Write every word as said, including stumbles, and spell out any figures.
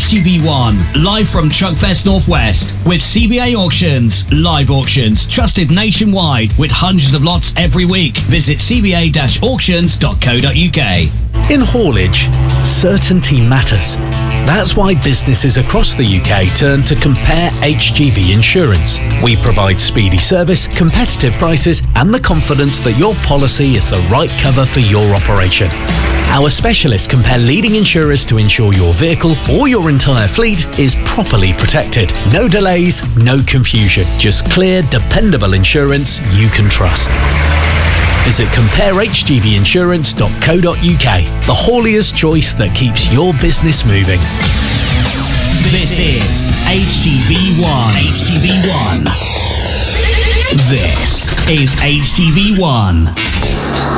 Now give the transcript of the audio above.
T V one, live from Truckfest Northwest with C V A Auctions. Live auctions, trusted nationwide with hundreds of lots every week. Visit c v a dash auctions dot co dot u k. In haulage, certainty matters. That's why businesses across the U K turn to Compare H G V Insurance. We provide speedy service, competitive prices, and the confidence that your policy is the right cover for your operation. Our specialists compare leading insurers to ensure your vehicle or your entire fleet is properly protected. No delays, no confusion. Just clear, dependable insurance you can trust. Visit compare h g v insurance dot co dot u k, the haulier's choice that keeps your business moving. This is H T V one. H T V one. This is H T V one.